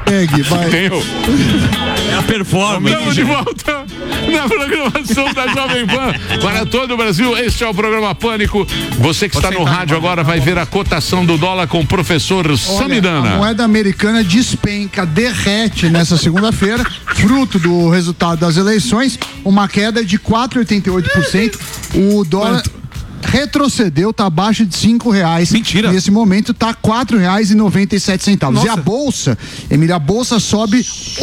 Pegue, vai. É a performance. Estamos de volta na programação da Jovem Pan para todo o Brasil. Este é o programa Pânico. Você que está no rádio agora vai ver a cotação do dólar com o professor Samidana. A moeda americana despenca, derrete nessa segunda-feira, fruto do resultado das eleições, uma queda de 4,88%. O dólar retrocedeu, tá abaixo de R$5. Mentira. Nesse momento tá R$4,97. E a bolsa, Emília, a bolsa sobe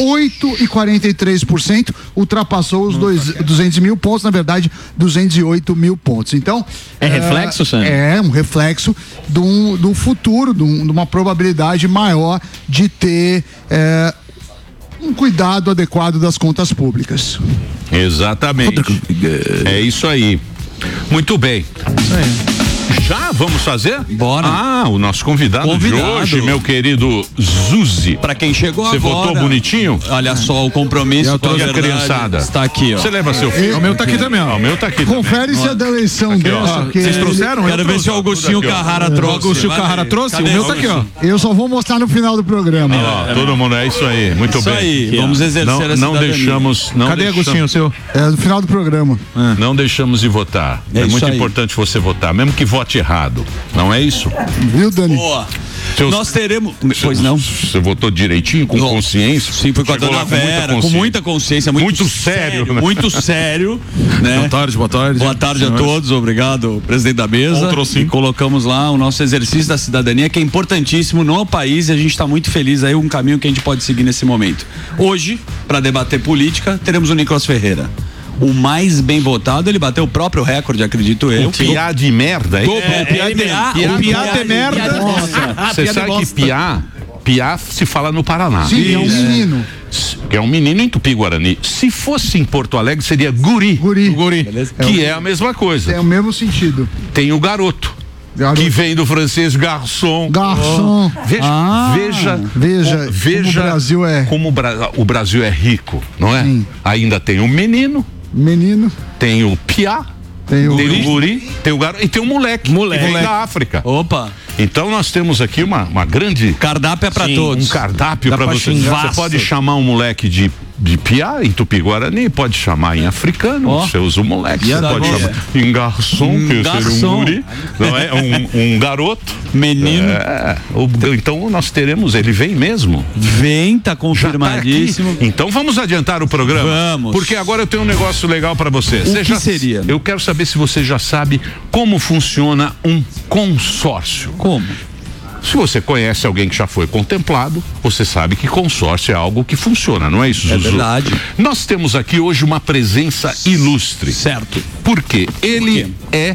8,43%, ultrapassou os 200 mil pontos, na verdade 208 mil pontos. Então é reflexo, Sam? É um reflexo do futuro, de uma probabilidade maior de ter um cuidado adequado das contas públicas. Exatamente. É isso aí. Muito bem. Já vamos fazer? Bora. O nosso convidado de hoje, meu querido Zuzi. Pra quem chegou agora. Você votou bonitinho? Olha só o compromisso com a criançada. Está aqui, ó. Você leva seu filho? O meu tá aqui também, ó. O meu tá aqui Confere se é da eleição dessa. Vocês trouxeram? Quero ver se o Augustinho Carrara trouxe. Augustinho Carrara trouxe? O meu tá aqui, ó. Eu só vou mostrar no final do programa. Todo mundo, é isso aí. Muito isso bem. Aí. Vamos exercer a cidadania. Não deixamos. Cadê Agostinho, o seu? É no final do programa. Não deixamos de votar. É muito importante você votar, mesmo que vote errado. Não é isso? Viu, Dani? Boa. Nós teremos. Pois não. Você votou direitinho, com consciência? Sim, foi com a dona Vera, com muita consciência, muito sério, né? muito sério, né? Boa tarde. Boa tarde a todos, obrigado, presidente da mesa. E colocamos lá o nosso exercício da cidadania, que é importantíssimo no país, e a gente está muito feliz aí, um caminho que a gente pode seguir nesse momento. Hoje, para debater política, teremos o Nicolas Ferreira. O mais bem votado, ele bateu o próprio recorde, acredito eu. O piá de merda, hein? Piá de merda. Você sabe que piá se fala no Paraná. Sim, é um menino. Que é um menino em Tupi-Guarani. Se fosse em Porto Alegre, seria guri. Guri. Que é a mesma coisa. É o mesmo sentido. Tem o garoto. Que vem do francês garçom. Veja como o Brasil é rico, não é? Sim. Ainda tem o menino, tem o piá, tem o guri, tem o garoto e tem o moleque. Que vem da África. Opa! Então nós temos aqui uma grande cardápio para todos. Um cardápio para você. Você pode chamar um moleque de piá em Tupi-Guarani, pode chamar em africano, você usa o moleque, você pode chamar em garçom, que seria um guri, não é? Um garoto, menino. Então nós teremos, ele vem mesmo? Vem, tá confirmadíssimo. Tá, então vamos adiantar o programa? Vamos. Porque agora eu tenho um negócio legal para você. O que seria? Eu quero saber se você já sabe como funciona um consórcio. Como? Se você conhece alguém que já foi contemplado, você sabe que consórcio é algo que funciona, não é isso, Zuzu? É verdade. Nós temos aqui hoje uma presença ilustre. Certo. Porque ele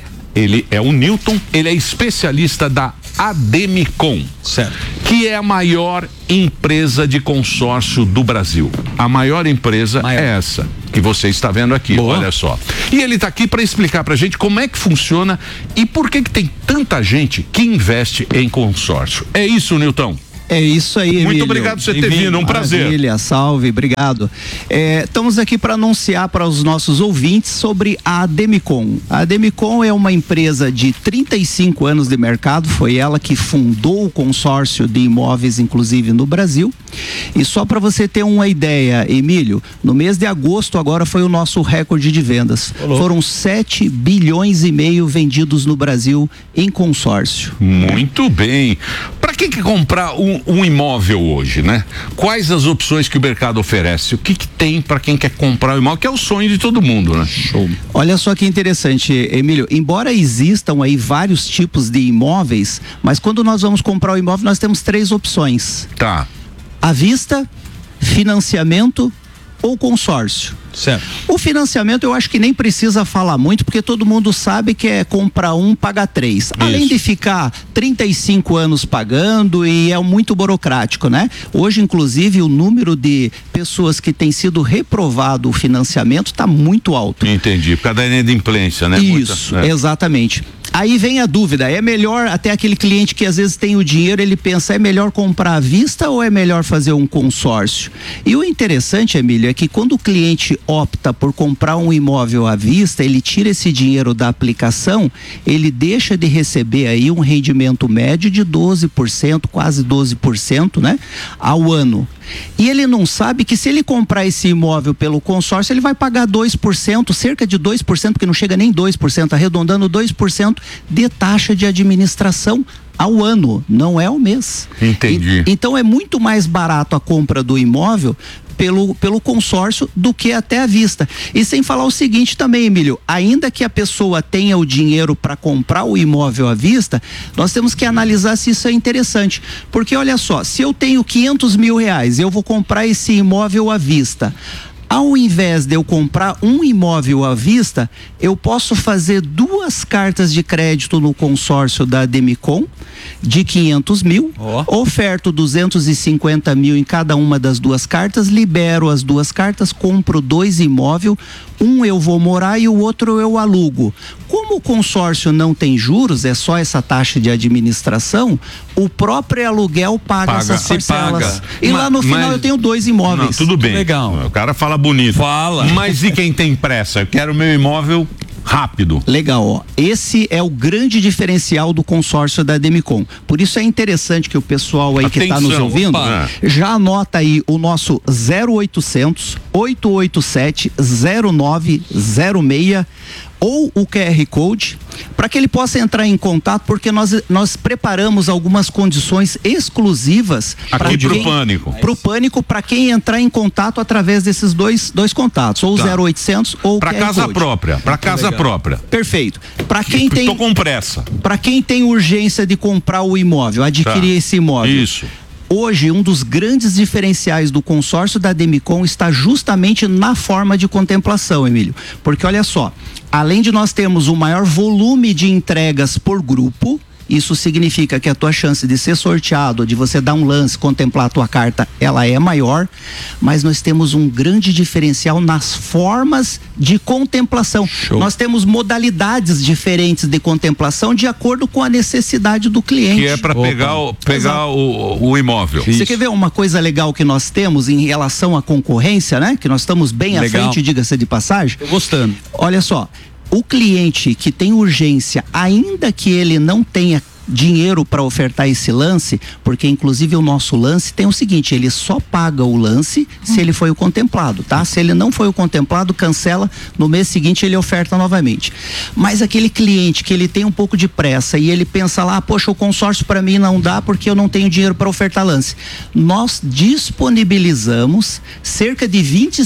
é o Newton, ele é especialista da Ademicon, certo, que é a maior empresa de consórcio do Brasil. A maior empresa é essa que você está vendo aqui. Boa. Olha só. E ele está aqui para explicar para a gente como é que funciona e por que tem tanta gente que investe em consórcio. É isso, Newton? É isso aí, Emílio. Muito obrigado por você ter vindo, um prazer. Maravilha, salve, obrigado. Estamos aqui para anunciar para os nossos ouvintes sobre a Ademicon. A Ademicon é uma empresa de 35 anos de mercado, foi ela que fundou o consórcio de imóveis, inclusive no Brasil. E só para você ter uma ideia, Emílio, no mês de agosto agora foi o nosso recorde de vendas. Foram 7 bilhões e meio vendidos no Brasil em consórcio. Muito bem. Para quem quer comprar um imóvel hoje, né? Quais as opções que o mercado oferece? O que tem para quem quer comprar um imóvel, que é o sonho de todo mundo, né? Show. Olha só que interessante, Emílio, embora existam aí vários tipos de imóveis, mas quando nós vamos comprar o imóvel, nós temos 3 opções. Tá. À vista, financiamento ou consórcio. Certo. O financiamento eu acho que nem precisa falar muito, porque todo mundo sabe que é comprar 1, pagar 3. Além de ficar 35 anos pagando e é muito burocrático, né? Hoje, inclusive, o número de pessoas que tem sido reprovado o financiamento está muito alto. Entendi, por causa da inadimplência, né? Isso, exatamente. Aí vem a dúvida, é melhor, até aquele cliente que às vezes tem o dinheiro, ele pensa, é melhor comprar à vista ou é melhor fazer um consórcio? E o interessante, Emílio, é que quando o cliente opta por comprar um imóvel à vista, ele tira esse dinheiro da aplicação, ele deixa de receber aí um rendimento médio de 12%, quase 12%, né, ao ano. E ele não sabe que se ele comprar esse imóvel pelo consórcio, ele vai pagar 2%, cerca de 2%, porque não chega nem 2%, arredondando 2% de taxa de administração ao ano, não é ao mês. Entendi. Então é muito mais barato a compra do imóvel pelo consórcio do que até à vista. E sem falar o seguinte também, Emílio, ainda que a pessoa tenha o dinheiro para comprar o imóvel à vista, nós temos que analisar se isso é interessante, porque olha só, se eu tenho 500 mil reais, eu vou comprar esse imóvel à vista. Ao invés de eu comprar um imóvel à vista, eu posso fazer 2 cartas de crédito no consórcio da Ademicon de 500 mil, oferto 250 mil em cada uma das 2 cartas, libero as 2 cartas, compro 2 imóveis, um eu vou morar e o outro eu alugo. Como o consórcio não tem juros, é só essa taxa de administração, o próprio aluguel paga essas parcelas. E lá no final eu tenho 2 imóveis. Não, tudo bem. Legal. O cara fala bonito. Fala. Mas e quem tem pressa? Eu quero meu imóvel rápido. Legal, ó. Esse é o grande diferencial do consórcio da Ademicon. Por isso é interessante que o pessoal aí que está nos ouvindo já anota aí o nosso 0800 887 0906 ou o QR Code, para que ele possa entrar em contato, porque nós preparamos algumas condições exclusivas aqui pro Pânico. Pro Pânico, para quem entrar em contato através desses dois contatos, ou 0800 ou para casa própria, para casa própria. Perfeito. Para quem tem, tô com pressa. Para quem tem urgência de comprar o imóvel, adquirir esse imóvel. Isso. Hoje, um dos grandes diferenciais do consórcio da Ademicon está justamente na forma de contemplação, Emílio. Porque olha só, além de nós termos o maior volume de entregas por grupo, isso significa que a tua chance de ser sorteado, de você dar um lance, contemplar a tua carta, ela é maior, mas nós temos um grande diferencial nas formas de contemplação. Show. Nós temos modalidades diferentes de contemplação de acordo com a necessidade do cliente. Que é para pegar o imóvel. Você quer ver uma coisa legal que nós temos em relação à concorrência, né? Que nós estamos bem à frente, diga-se de passagem. Tô gostando. Olha só. O cliente que tem urgência, ainda que ele não tenha dinheiro para ofertar esse lance, porque inclusive o nosso lance tem o seguinte, ele só paga o lance se ele foi o contemplado, tá? Se ele não foi o contemplado, cancela, no mês seguinte ele oferta novamente. Mas aquele cliente que ele tem um pouco de pressa e ele pensa lá, poxa, o consórcio para mim não dá porque eu não tenho dinheiro para ofertar lance. Nós disponibilizamos cerca de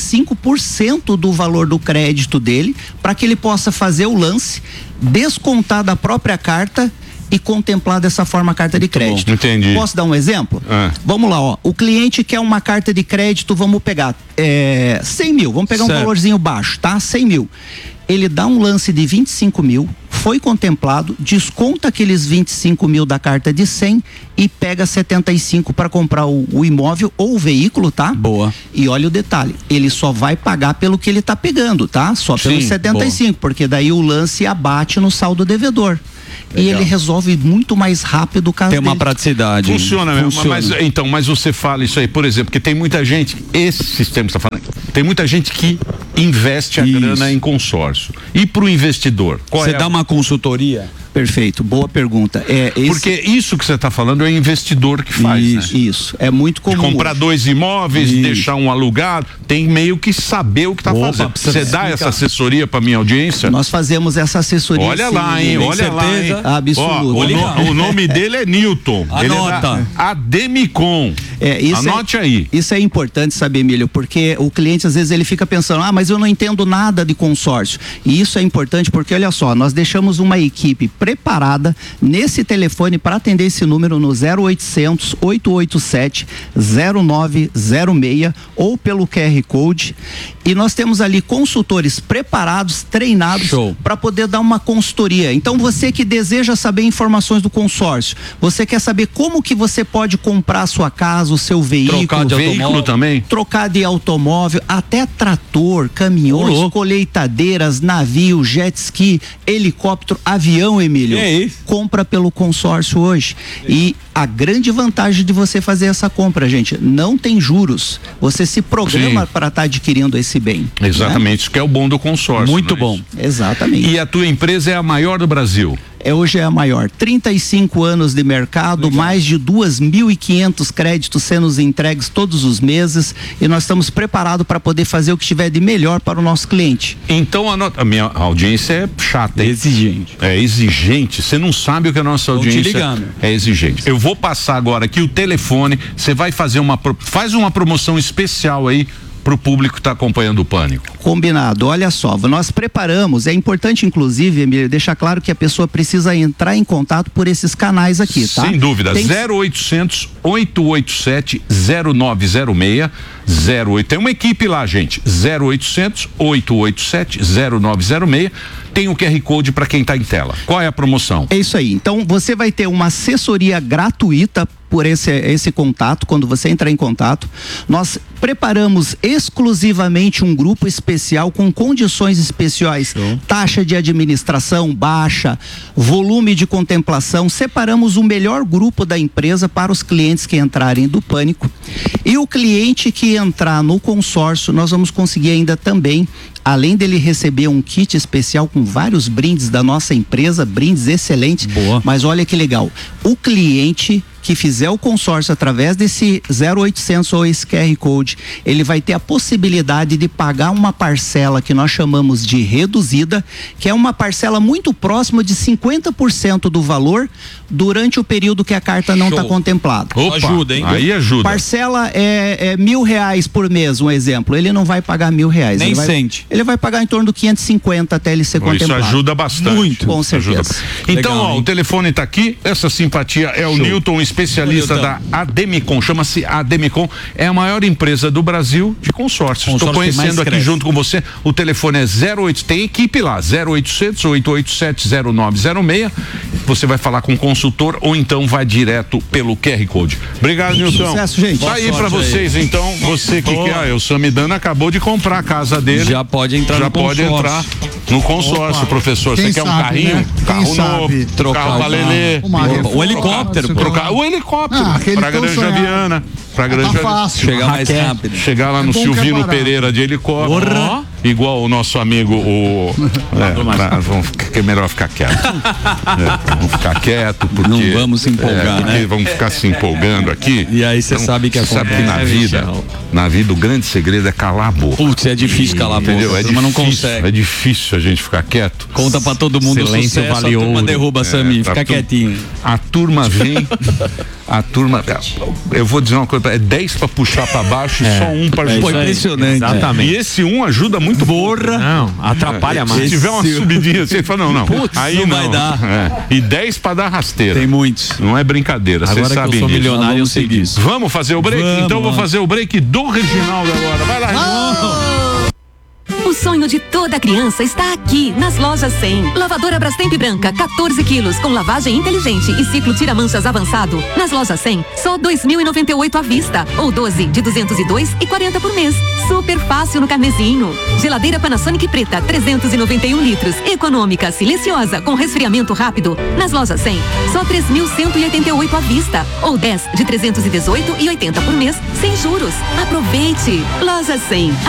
25% do valor do crédito dele para que ele possa fazer o lance, descontar da própria carta e contemplar dessa forma a carta de crédito. Entendi. Posso dar um exemplo? Vamos lá, ó. O cliente quer uma carta de crédito, vamos pegar 100 mil, vamos pegar um valorzinho baixo, tá? 100 mil. Ele dá um lance de 25 mil, foi contemplado, desconta aqueles 25 mil da carta de 100 e pega 75 para comprar o imóvel ou o veículo, tá? Boa. E olha o detalhe, ele só vai pagar pelo que ele tá pegando, tá? Só pelos 75, boa. Porque daí o lance abate no saldo devedor. Legal. E ele resolve muito mais rápido o caso dele. Tem uma praticidade. Funciona mesmo. Mas você fala isso aí, por exemplo, que tem muita gente, esse sistema que você está falando, tem muita gente que investe a grana em consórcio. E para o investidor? Você dá uma consultoria? Perfeito, boa pergunta. Porque isso que você está falando é o investidor que faz, isso, né? Isso, é muito comum. De comprar 2 imóveis, deixar um alugado, tem meio que saber o que está fazendo. Você dá essa assessoria para minha audiência? Nós fazemos essa assessoria. Olha lá, hein? Olha lá, hein? Absoluto. O nome dele é Newton. Anota. Ele é da Ademicon. Anote aí. Isso é importante saber, Emílio, porque o cliente às vezes ele fica pensando, mas eu não entendo nada de consórcio. E isso é importante porque, olha só, nós deixamos uma equipe preparada nesse telefone para atender esse número no 0800 887 0906 ou pelo QR Code. E nós temos ali consultores preparados, treinados para poder dar uma consultoria. Então você que deseja saber informações do consórcio, você quer saber como que você pode comprar a sua casa, o seu veículo. Trocar de Veículo também? Trocar de automóvel, até trator, caminhões, colheitadeiras, navio, jet ski, helicóptero, avião, Emílio. É isso. Compra pelo consórcio hoje. E a grande vantagem de você fazer essa compra, gente, não tem juros. Você se programa para estar adquirindo esse bem. Exatamente, isso que é o bom do consórcio. Muito bom. Exatamente. E a tua empresa é a maior do Brasil? Hoje é a maior. 35 anos de mercado, mais de 2.500 créditos sendo entregues todos os meses, e nós estamos preparados para poder fazer o que tiver de melhor para o nosso cliente. Então a minha audiência é chata, hein? Exigente. É exigente. Você não sabe o que a nossa audiência é exigente. Eu vou passar agora aqui o telefone. Você vai fazer faz uma promoção especial aí para o público que está acompanhando o Pânico. Combinado. Olha só, nós preparamos, é importante inclusive, Emílio, deixar claro que a pessoa precisa entrar em contato por esses canais aqui, tá? Sem dúvida, 0800 887 0906 08. Tem uma equipe lá, gente. 0800 887 0906. Tem o QR Code para quem está em tela. Qual é a promoção? É isso aí. Então você vai ter uma assessoria gratuita por esse contato, quando você entrar em contato. Nós preparamos exclusivamente um grupo especial com condições especiais, taxa de administração baixa, volume de contemplação. Separamos o melhor grupo da empresa para os clientes que entrarem do Pânico. E o cliente que entrar no consórcio, nós vamos conseguir ainda também, além dele receber um kit especial com vários brindes da nossa empresa, brindes excelentes. Boa. Mas olha que legal, o cliente que fizer o consórcio através desse 0800 ou esse QR Code, ele vai ter a possibilidade de pagar uma parcela que nós chamamos de reduzida, que é uma parcela muito próxima de 50% do valor durante o período que a carta não está contemplada. Opa, ajuda, hein? Aí ajuda. Parcela é R$1.000 por mês, um exemplo. Ele não vai pagar R$1.000. Nem sente. Ele vai pagar em torno de 550 até ele ser contemplado. Isso ajuda bastante. Muito. Com certeza. Então, Legal, o telefone está aqui. Essa simpatia é o Newton, especialista da Ademicon. Chama-se Ademicon. É a maior empresa do Brasil de consórcios. Estou conhecendo aqui junto com você. O telefone é 08. Tem equipe lá. 0800 887 0906. Você vai falar com o consultor ou então vai direto pelo QR Code. Obrigado, Nilson. Sucesso, gente. Tá aí pra vocês, então. Você que quer. O Samidana acabou de comprar a casa dele. Já pode entrar no consórcio. Já pode entrar no consórcio, professor. Quem Você quer um sabe, carrinho? né? Carro Quem novo. sabe trocar carro pra Lelê. O helicóptero. O helicóptero. aquele Pra tão Granja sonhado. Viana. Pra Granja fácil. Chegar mais rápido. Chegar lá no bom que é Silvino barato. Pereira de helicóptero. Igual o nosso amigo, é melhor ficar quieto. Vamos ficar quieto, porque. Não vamos se empolgar, porque né? vamos ficar se empolgando aqui. E aí você sabe que você sabe que na vida o grande segredo é calar a boca. Putz, é difícil calar a boca. Entendeu? Mas não consegue. É difícil a gente ficar quieto. Conta pra todo mundo. Silêncio Sucesso, vale a turma ouro. derruba Sami, fica quietinho. A turma vem, eu vou dizer uma coisa, é 10 pra puxar pra baixo e só um pra ajudar. Pô, impressionante. Exatamente. E esse um ajuda muito. Não, atrapalha mais. Se tiver uma subidinha, você fala, não. Putz, aí não vai dar. E 10 pra dar rasteira. Tem muitos. Não é brincadeira, você Agora que sabe eu sou disso. milionário, eu sei seguir. disso. Vamos fazer o break? Vamos, Então vou fazer o break do Reginaldo agora. Vai lá, Reginaldo. O sonho de toda criança está aqui, nas lojas 100. Lavadora Brastemp Branca, 14 quilos, com lavagem inteligente e ciclo tira-manchas avançado. Nas lojas 100, só 2.098 à vista, ou 12 de 202,40 por mês. Super fácil no carnezinho. Geladeira Panasonic preta, 391 litros, econômica, silenciosa, com resfriamento rápido. Nas lojas 100, só 3.188 à vista, ou 10 de 318,80 por mês, sem juros. Aproveite! Loja 100.